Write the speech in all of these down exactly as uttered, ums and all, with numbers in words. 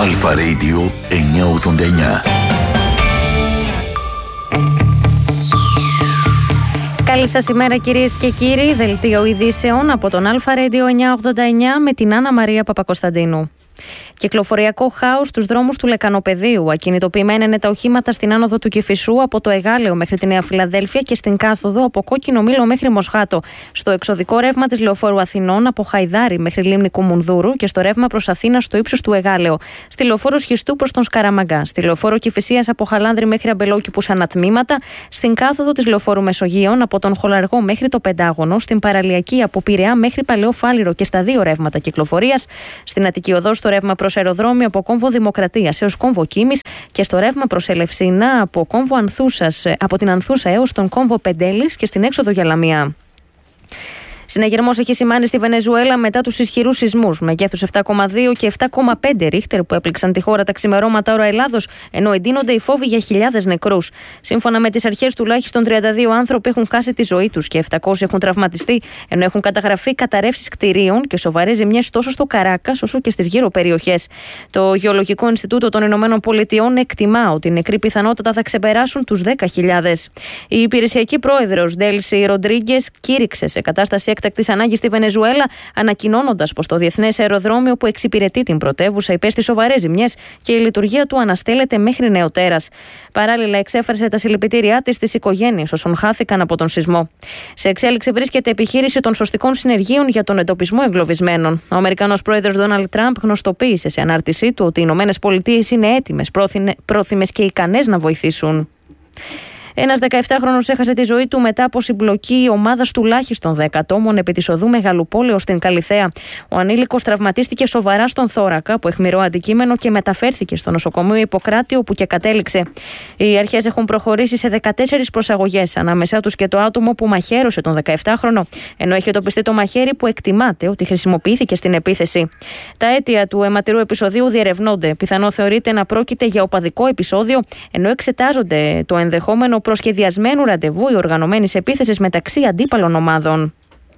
Αλφα Radio εννιακόσια ογδόντα εννιά. Καλή σας ημέρα κυρίες και κύριοι, δελτίο ειδήσεων από τον Αλφα Radio εννιακόσια ογδόντα εννιά με την Άννα Μαρία Παπακοσταντίνου. Κυκλοφοριακό χάος στους δρόμους του Λεκανοπεδίου. Ακινητοποιημένα είναι τα οχήματα στην άνοδο του Κηφισού από το Εγάλεο μέχρι τη Νέα Φιλαδέλφια και στην κάθοδο από Κόκκινο Μήλο μέχρι Μοσχάτο. Στο εξωδικό ρεύμα της Λεωφόρου Αθηνών από Χαϊδάρι μέχρι Λίμνη Κουμουνδούρου και στο ρεύμα προς Αθήνα στο ύψος του Εγάλεο. Στη Λεωφόρο Σχιστού προς τον Σκαραμαγκά. Στη Λεωφόρο Κηφισίας από Χαλάνδρη μέχρι Αμπελόκηπους ανατμήματα. Στην κάθοδο της Λεωφόρου Μεσογείων από τον Χολαργό μέχρι το Πεντάγωνο. Στην Παραλιακή από Πειραιά μέχρι Παλαιό Φάληρο και στα δύο ρεύματα κυκλοφορίας. Στην Αττική Οδό στο ρεύμα προς αεροδρόμιο από Κόμβο Δημοκρατίας έως Κόμβο Κίμης και στο ρεύμα προς Ελευσίνα από, Κόμβο Ανθούσας, από την Ανθούσα έως τον Κόμβο Πεντέλης και στην έξοδο για Λαμία. Συναγερμός έχει σημάνει στη Βενεζουέλα μετά τους ισχυρούς σεισμούς μεγέθους επτά κόμμα δύο και επτά κόμμα πέντε ρίχτερ που έπληξαν τη χώρα τα ξημερώματα ώρα Ελλάδος, ενώ εντείνονται οι φόβοι για χιλιάδες νεκρούς. Σύμφωνα με τις αρχές, τουλάχιστον τριάντα δύο άνθρωποι έχουν χάσει τη ζωή τους και επτακόσιοι έχουν τραυματιστεί, ενώ έχουν καταγραφεί καταρρεύσεις κτηρίων και σοβαρές ζημιές τόσο στο Καράκας όσο και στις γύρω περιοχές. Το Γεωλογικό Ινστιτούτο των Ηνωμένων Πολιτειών εκτιμά ότι οι νεκροί πιθανότατα θα ξεπεράσουν τους δέκα χιλιάδες. Η υπηρεσιακή πρόεδρος Ντέλσι Ροντρίγκες κήρυξε σε κατάσταση έκτακτης ανάγκης στη Βενεζουέλα, ανακοινώνοντας πως το διεθνές αεροδρόμιο που εξυπηρετεί την πρωτεύουσα υπέστη σοβαρές ζημιές και η λειτουργία του αναστέλλεται μέχρι νεοτέρας. Παράλληλα, εξέφρασε τα συλληπιτήριά της στις οικογένειες όσων χάθηκαν από τον σεισμό. Σε εξέλιξη βρίσκεται επιχείρηση των σωστικών συνεργείων για τον εντοπισμό εγκλωβισμένων. Ο Αμερικανός πρόεδρος Ντόναλντ Τραμπ γνωστοποίησε σε ανάρτησή του ότι οι Ηνωμένες Πολιτείες είναι έτοιμες, πρόθυμες και ικανές να βοηθήσουν. Ένας δεκαεπτάχρονος έχασε τη ζωή του μετά από συμπλοκή ομάδας τουλάχιστον δέκα ατόμων επί της οδού Μεγαλοπόλεως στην Καλιθέα. Ο ανήλικος τραυματίστηκε σοβαρά στον θώρακα από αιχμηρό αντικείμενο και μεταφέρθηκε στο νοσοκομείο Ιπποκράτη, όπου και κατέληξε. Οι αρχές έχουν προχωρήσει σε δεκατέσσερις προσαγωγές, ανάμεσά τους και το άτομο που μαχαίρωσε τον δεκαεπτάχρονο, ενώ έχει εντοπιστεί το μαχαίρι που εκτιμάται ότι χρησιμοποιήθηκε στην επίθεση. Τα αίτια του αιματηρού επεισοδίου διερευνώνται. Πιθανό θεωρείται να πρόκειται για οπαδικό επεισόδιο, ενώ εξετάζονται το ενδεχόμενο προσχεδιασμένου ραντεβού ή οργανωμένης επίθεσης μεταξύ αντίπαλων ομάδων.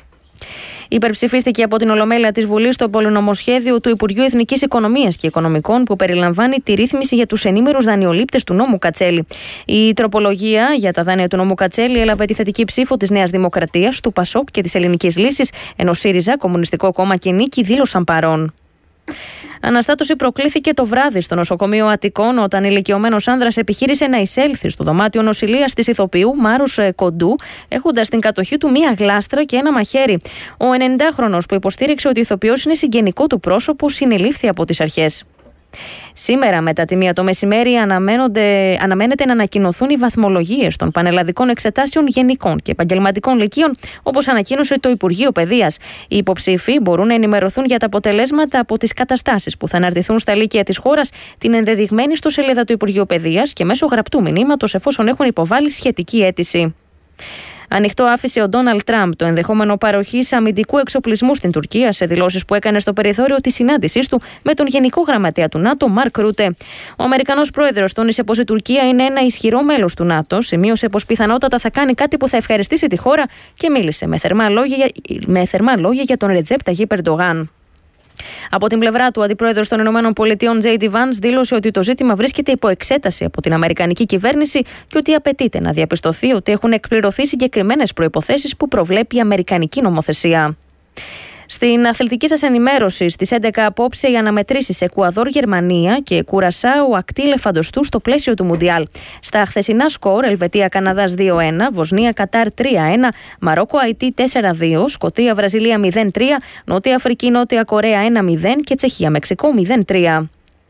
Υπερψηφίστηκε από την Ολομέλεια της Βουλής το πολυνομοσχέδιο του Υπουργείου Εθνικής Οικονομίας και Οικονομικών που περιλαμβάνει τη ρύθμιση για τους ενήμερους δανειολήπτες του νόμου Κατσέλη. Η τροπολογία για τα δάνεια του νόμου Κατσέλη έλαβε τη θετική ψήφο της Νέας Δημοκρατίας, του Πασόκ και της Ελληνικής Λύσης, ενώ ΣΥΡΙΖΑ, Κομμουνιστικό Κόμμα και Νίκη δήλωσαν παρόν. Αναστάτωση προκλήθηκε το βράδυ στο νοσοκομείο Αττικών όταν ηλικιωμένος άνδρας επιχείρησε να εισέλθει στο δωμάτιο νοσηλείας της ηθοποιού Μάρους Κοντού, έχοντας στην κατοχή του μία γλάστρα και ένα μαχαίρι. Ο ενενηντάχρονος που υποστήριξε ότι ο ηθοποιός είναι συγγενικό του πρόσωπο συνελήφθη από τις αρχές. Σήμερα, μετά τη μία το μεσημέρι, αναμένεται να ανακοινωθούν οι βαθμολογίες των πανελλαδικών εξετάσεων γενικών και επαγγελματικών λυκείων, όπως ανακοίνωσε το Υπουργείο Παιδείας. Οι υποψήφοι μπορούν να ενημερωθούν για τα αποτελέσματα από τις καταστάσεις που θα αναρτηθούν στα λύκεια της χώρας, την ενδεδειγμένη στο σελίδα του Υπουργείου Παιδείας και μέσω γραπτού μηνύματος εφόσον έχουν υποβάλει σχετική αίτηση. Ανοιχτό άφησε ο Ντόναλντ Τραμπ το ενδεχόμενο παροχής αμυντικού εξοπλισμού στην Τουρκία σε δηλώσεις που έκανε στο περιθώριο της συνάντησής του με τον Γενικό Γραμματέα του ΝΑΤΟ, Μαρκ Ρούτε. Ο Αμερικανός πρόεδρος τόνισε πως η Τουρκία είναι ένα ισχυρό μέλος του ΝΑΤΟ, σημείωσε πως πιθανότατα θα κάνει κάτι που θα ευχαριστήσει τη χώρα και μίλησε με θερμά λόγια, με θερμά λόγια για τον Ρετζέπ Ταγίπ Ερντογάν. Από την πλευρά του, ο αντιπρόεδρος των ΗΠΑ, Τζέι Ντι Βάνς, δήλωσε ότι το ζήτημα βρίσκεται υπό εξέταση από την Αμερικανική κυβέρνηση και ότι απαιτείται να διαπιστωθεί ότι έχουν εκπληρωθεί συγκεκριμένες προϋποθέσεις που προβλέπει η Αμερικανική νομοθεσία. Στην αθλητική σας ενημέρωση, στις έντεκα απόψε οι αναμετρήσεις Εκουαδόρ, Γερμανία και Κουρασάου ακτή ελεφαντοστού στο πλαίσιο του Μουντιάλ. Στα χθεσινά σκορ, Ελβετία Καναδάς δύο ένα, Βοσνία Κατάρ τρία ένα, Μαρόκο Αϊτή τέσσερα δύο, Σκωτία Βραζιλία μηδέν τρία, Νότια Αφρική Νότια Κορέα ένα μηδέν και Τσεχία Μεξικό μηδέν τρία.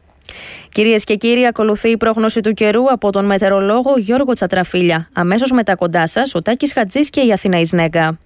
Κυρίες και κύριοι, ακολουθεί η πρόγνωση του καιρού από τον μετεωρολόγο Γιώργο Τσατραφίλια. Αμέσως μετά κοντά σας, ο Τάκης Χατζής και η Αθηνά Ισνέγκα.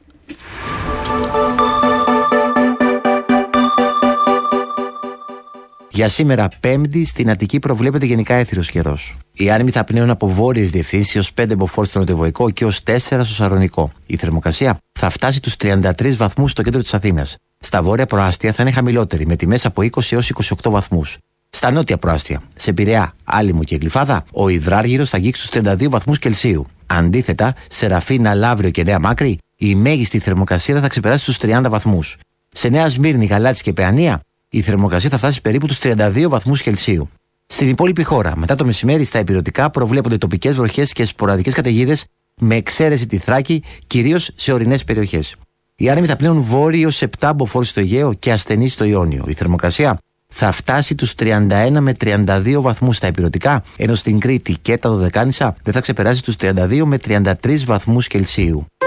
Για σήμερα, Πέμπτη, στην Αττική προβλέπεται γενικά έθριος καιρός. Οι άνεμοι θα πνέουν από βόρειες διευθύνσεις έως πέντε μποφόρ στο νοτιοβοϊκό και έως τέσσερα στο Σαρονικό. Η θερμοκρασία θα φτάσει τους τριάντα τρεις βαθμούς στο κέντρο της Αθήνας. Στα βόρεια προάστια θα είναι χαμηλότερη, με τιμές από είκοσι έως είκοσι οκτώ βαθμούς. Στα νότια προάστια, σε Πειραιά, Άλυμο και Γλυφάδα, ο υδράργυρος θα αγγίξει τους τριάντα δύο βαθμούς Κελσίου. Αντίθετα, σε Ραφίνα, Λαύριο και Νέα Μάκρη, η μέγιστη θερμοκρασία θα ξεπεράσει τους τριάντα βαθμούς. Σε Νέα Σμύρνη, Γαλάτσι και Παιανία, Η θερμοκρασία θα φτάσει περίπου τους τριάντα δύο βαθμούς Κελσίου. Στην υπόλοιπη χώρα, μετά το μεσημέρι στα ηπειρωτικά προβλέπονται τοπικές βροχές και σποραδικές καταιγίδες, με εξαίρεση τη Θράκη, κυρίως σε ορεινές περιοχές. Οι άνεμοι θα πνέουν βόρειοι έως επτά μποφόρ στο Αιγαίο και ασθενείς στο Ιόνιο. Η θερμοκρασία θα φτάσει τους τριάντα ένα με τριάντα δύο βαθμούς στα ηπειρωτικά, ενώ στην Κρήτη και τα Δωδεκάνησα δεν θα ξεπεράσει τους τριάντα δύο με τριάντα τρεις βαθμούς Κελσίου.